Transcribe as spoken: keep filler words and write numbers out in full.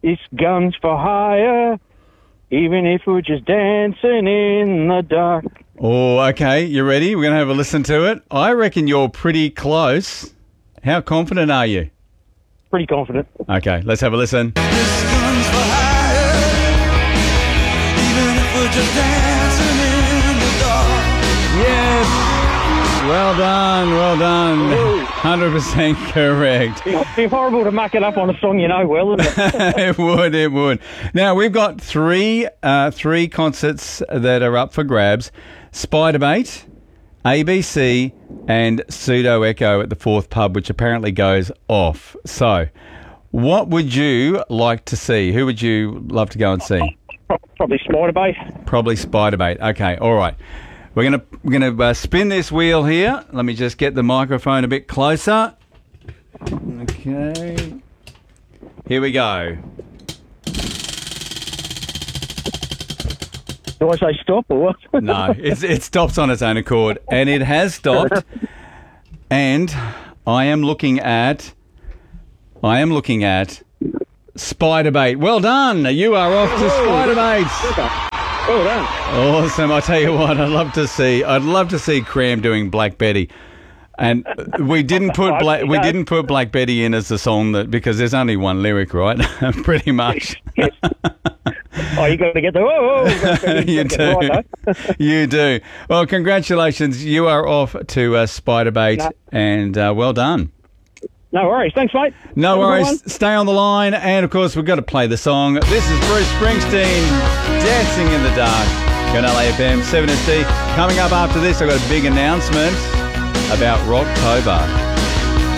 this gun's for hire, even if we're just dancing in the dark. Oh, okay. You ready? We're going to have a listen to it. I reckon you're pretty close. How confident are you? Pretty confident. Okay, let's have a listen. This gun's for hire, even if we're just dancing in the dark. Yes. Well done, well done. one hundred percent correct. It'd be horrible to muck it up on a song you know well, wouldn't it? It would, it would. Now, we've got three uh, three concerts that are up for grabs. Spiderbait, A B C, and Pseudo Echo at the Fourth Pub, which apparently goes off. So, what would you like to see? Who would you love to go and see? Probably Spiderbait. Probably Spiderbait. Okay, all right. We're gonna we're gonna uh, spin this wheel here. Let me just get the microphone a bit closer. Okay. Here we go. Do I say stop or what? No, it's, it stops on its own accord, and it has stopped. And I am looking at, I am looking at Spiderbait. Well done. You are off to Spiderbait. Well done. Awesome. I tell you what, I'd love to see. I'd love to see Cram doing Black Betty, and we didn't put Black. We didn't put Black Betty in as the song that because there's only one lyric, right? Pretty much. Yes. Oh, you got to get the oh. oh you do. Right, you do. Well, congratulations. You are off to uh, Spiderbait, no. and uh, well done. No worries. Thanks, mate. No worries. Stay on the line. And, of course, we've got to play the song. This is Bruce Springsteen, Dancing in the Dark. You're on L A F M, seven S D. Coming up after this, I've got a big announcement about Rocktober.